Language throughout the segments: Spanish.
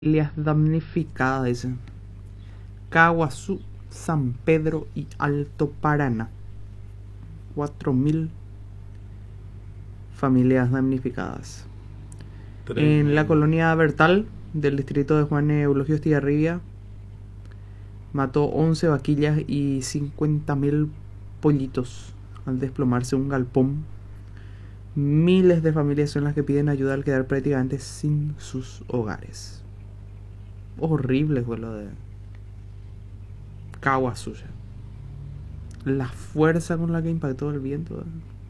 Familias damnificadas, dice. Caguazú, San Pedro y Alto Paraná. 4.000 familias damnificadas. En la colonia Bertal del distrito de Juan Eulogio Estigarribia mató 11 vaquillas y 50.000 pollitos al desplomarse un galpón. Miles de familias son las que piden ayuda al quedar prácticamente sin sus hogares. Horrible fue lo de Caguazú. La fuerza con la que impactó el viento.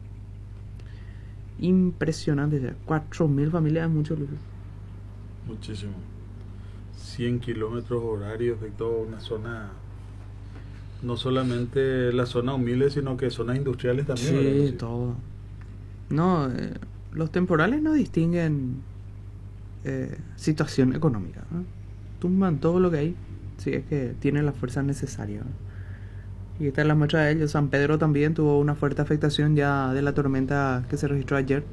Impresionante. 4.000 familias es mucho. Muchísimo. 100 kilómetros horarios de toda una zona, no solamente la zona humilde, sino que zonas industriales también. Sí, ¿verdad? todo. No, los temporales no distinguen situación económica, ¿no? Tumban todo lo que hay, si es que tienen la fuerza necesaria, ¿no? Y esta es la muestra de ello. San Pedro también tuvo una fuerte afectación ya de la tormenta que se registró ayer.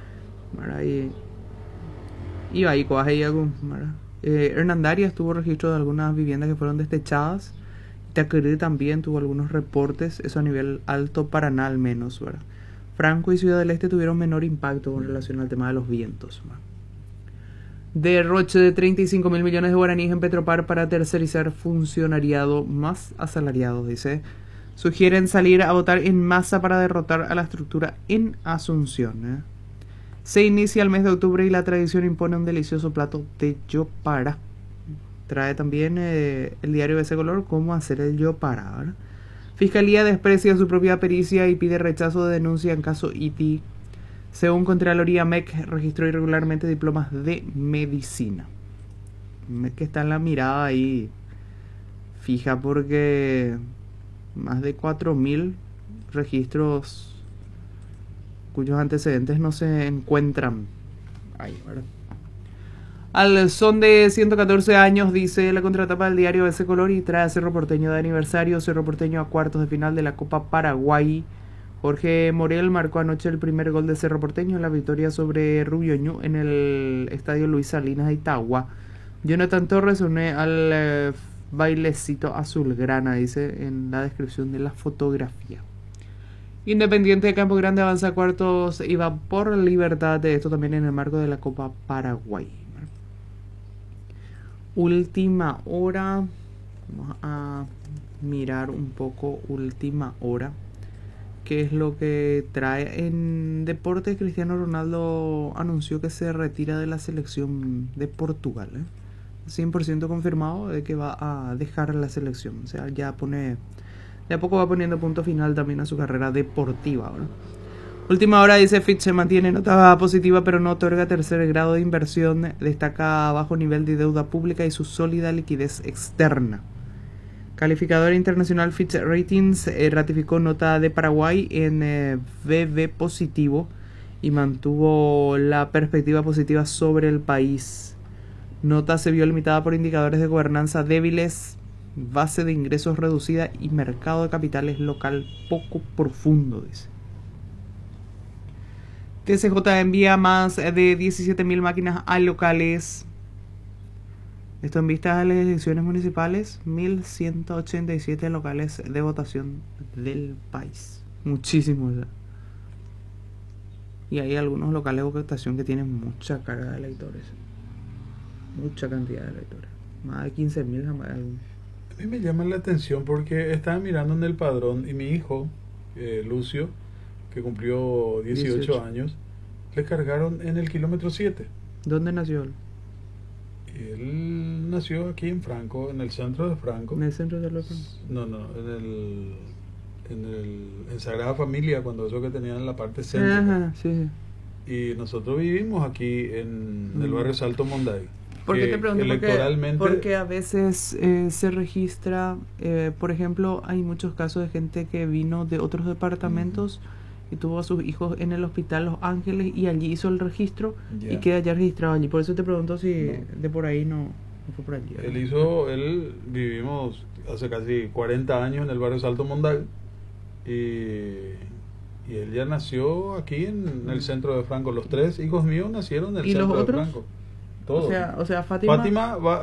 Y ahí Hernandarias tuvo registro de algunas viviendas que fueron destechadas. Taquerí también tuvo algunos reportes, eso a nivel Alto Paraná al menos, ¿verdad? Franco y Ciudad del Este tuvieron menor impacto con relación al tema de los vientos, ¿verdad? Derroche de 35.000 millones de guaraníes en Petropar para tercerizar funcionariado más asalariado, dice. Sugieren salir a votar en masa para derrotar a la estructura en Asunción. Se inicia el mes de octubre y la tradición impone un delicioso plato de yopara. Trae también el diario BC Color cómo hacer el yopara, ¿verdad? Fiscalía desprecia su propia pericia y pide rechazo de denuncia en caso ITI. Según Contraloría, MEC registró irregularmente diplomas de medicina. MEC está en la mirada ahí fija porque más de 4.000 registros cuyos antecedentes no se encuentran ahí, ¿verdad? Al son de 114 años, dice la contratapa del diario ese color, y trae a Cerro Porteño de aniversario. Cerro Porteño a cuartos de final de la Copa Paraguay. Jorge Morel marcó anoche el primer gol de Cerro Porteño en la victoria sobre Rubio Ñu en el estadio Luis Salinas de Itagua. Jonathan Torres une al bailecito azulgrana, dice en la descripción de la fotografía. Independiente de Campo Grande avanza a cuartos y va por Libertad, de esto también en el marco de la Copa Paraguay. Última hora, vamos a mirar un poco última hora, qué es lo que trae en deportes. Cristiano Ronaldo anunció que se retira de la selección de Portugal, 100% confirmado de que va a dejar la selección, o sea, ya de a poco va poniendo punto final también a su carrera deportiva, ¿verdad? Última hora dice Fitch se mantiene nota positiva pero no otorga tercer grado de inversión, destaca bajo nivel de deuda pública y su sólida liquidez externa. Calificador internacional Fitch Ratings ratificó nota de Paraguay en BB positivo y mantuvo la perspectiva positiva sobre el país. Nota se vio limitada por indicadores de gobernanza débiles, base de ingresos reducida y mercado de capitales local poco profundo, dice. TCJ envía más de 17.000 máquinas a locales. Esto en vista de las elecciones municipales. 1.187 locales de votación del país. Muchísimos ya. Y hay algunos locales de votación que tienen mucha carga de electores. Mucha cantidad de electores. Más de 15.000 jamás. A mí me llama la atención porque estaba mirando en el padrón y mi hijo, Lucio, que cumplió 18 años, le cargaron en el kilómetro 7. ¿Dónde nació él? Él nació aquí en Franco, en el centro de Franco. ¿En el centro de Franco? No, en Sagrada Familia, cuando eso que tenían en la parte centro. Ajá, sí. Y nosotros vivimos aquí en el barrio Salto Monday. ¿Por qué te pregunto? Electoralmente, porque a veces se registra, por ejemplo, hay muchos casos de gente que vino de otros departamentos y tuvo a sus hijos en el hospital Los Ángeles y allí hizo el registro y queda ya registrado allí. Por eso te pregunto si de por ahí no fue por allí. Él vivimos hace casi 40 años en el barrio Salto Monday y él ya nació aquí en el centro de Franco. Los 3 hijos míos nacieron en el centro de Franco. todo. O sea, Fátima... Fátima va,